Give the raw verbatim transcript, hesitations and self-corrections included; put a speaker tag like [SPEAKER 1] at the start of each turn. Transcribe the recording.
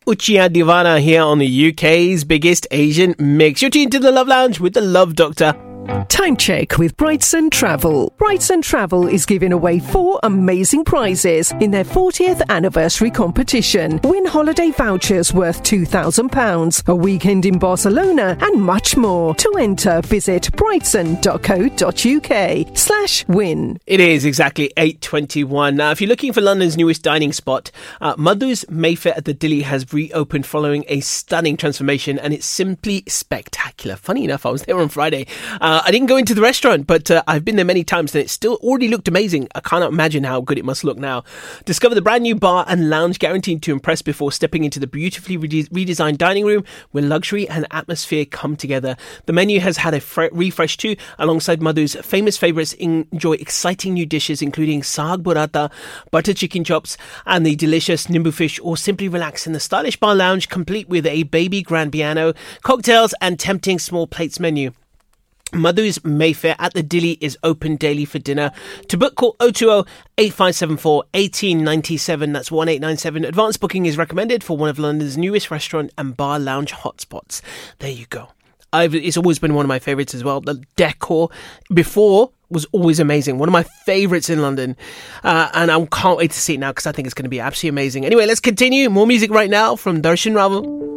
[SPEAKER 1] Uchiha Divana here on the U K's biggest Asian mix. You're tuned to the Love Lounge with the Love Doctor.
[SPEAKER 2] Time check with Brightson Travel. Brightson Travel is giving away four amazing prizes in their fortieth anniversary competition. Win holiday vouchers worth two thousand pounds, a weekend in Barcelona, and much more. To enter, visit brightson.co.uk slash win.
[SPEAKER 1] It is exactly eight twenty-one. Now, if you're looking for London's newest dining spot, uh, Madhu's Mayfair at the Dilly has reopened following a stunning transformation, and it's simply spectacular. Funny enough, I was there on Friday. Uh, I didn't go into the restaurant, but uh, I've been there many times and it still already looked amazing. I cannot imagine how good it must look now. Discover the brand new bar and lounge guaranteed to impress before stepping into the beautifully rede- redesigned dining room where luxury and atmosphere come together. The menu has had a fre- refresh too, alongside Madhu's famous favourites. Enjoy exciting new dishes including saag burrata, butter chicken chops and the delicious nimbu fish, or simply relax in the stylish bar lounge complete with a baby grand piano, cocktails and tempting small plates menu. Madhu's Mayfair at the Dilly is open daily for dinner. To book, call oh two oh, eight five seven four, one eight nine seven. That's one eight nine seven. Advanced booking is recommended for one of London's newest restaurant and bar lounge hotspots. There you go. I've, it's always been one of my favourites as well. The decor before was always amazing. One of my favourites in London. Uh, and I can't wait to see it now because I think it's going to be absolutely amazing. Anyway, let's continue. More music right now from Darshan Raval.